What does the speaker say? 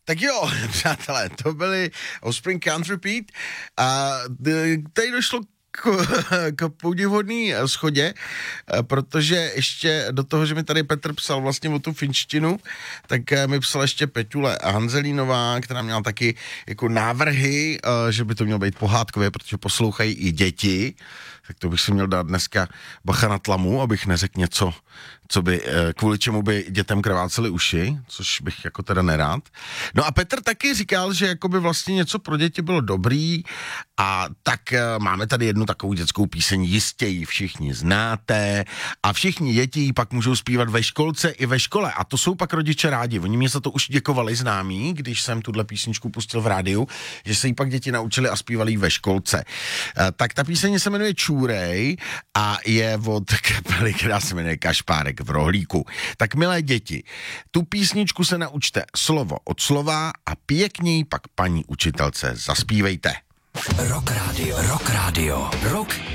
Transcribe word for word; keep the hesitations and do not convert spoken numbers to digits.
Tak jo, přátelé, to byly Offspring Can't Repeat a tady došlo k, k podivodný schodě, protože ještě do toho, že mi tady Petr psal vlastně o tu finštinu, tak mi psala ještě Peťule Hanzelínová, která měla taky jako návrhy, že by to mělo být pohádkové, protože poslouchají i děti, tak to bych si měl dát dneska bacha na tlamu, abych neřekl něco, co by, kvůli čemu by dětem krvácely uši, což bych jako teda nerád. No a Petr taky říkal, že jako by vlastně něco pro děti bylo dobrý a tak máme tady jednu takovou dětskou píseň, jistě ji všichni znáte a všichni děti ji pak můžou zpívat ve školce i ve škole a to jsou pak rodiče rádi. Oni mě za to už děkovali známí, když jsem tuhle písničku pustil v rádiu, že se jí pak děti naučili a zpívali ji ve školce. Tak ta píseň se jmenuje Čůrej a je od kapely, která se jmenuje Kašpárek v rohlíku. Tak milé děti, tu písničku se naučte slovo od slova a pěkněji pak paní učitelce zaspívejte. Rock Radio, Rock Radio, Rock